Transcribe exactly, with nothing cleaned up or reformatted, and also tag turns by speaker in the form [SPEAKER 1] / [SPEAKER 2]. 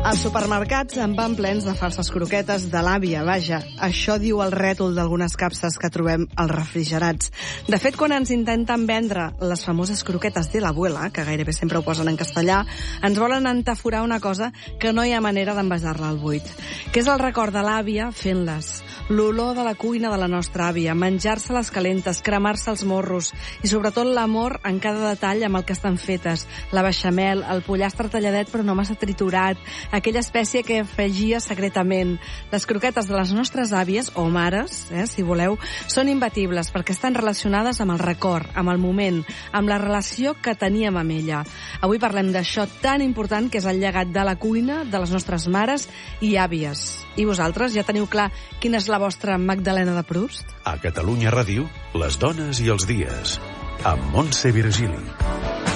[SPEAKER 1] Els supermercats en van plens de falses croquetes de l'àvia, vaja. Això diu el rètol d'algunes capses que trobem als refrigerats. De fet, quan ens intenten vendre les famoses croquetes de l'abuela, que gairebé sempre ho posen en castellà, ens volen entaforar una cosa que no hi ha manera d'envasar-la al buit, que és el record de l'àvia fent-les, l'olor de la cuina de la nostra àvia, menjar-se les calentes, cremar-se els morros i sobretot l'amor en cada detall amb el que estan fetes, la beixamel, el pollastre talladet però no massa triturat, aquella espècie que afegia secretament. Les croquetes de les nostres àvies, o mares, eh, si voleu, són imbatibles perquè estan relacionades amb el record, amb el moment, amb la relació que teníem amb ella. Avui parlem d'això tan important que és el llegat de la cuina de les nostres mares i àvies. I vosaltres ja teniu clar quina és la vostra Magdalena de Proust?
[SPEAKER 2] A Catalunya Ràdio, les dones i els dies, amb Montse Virgili.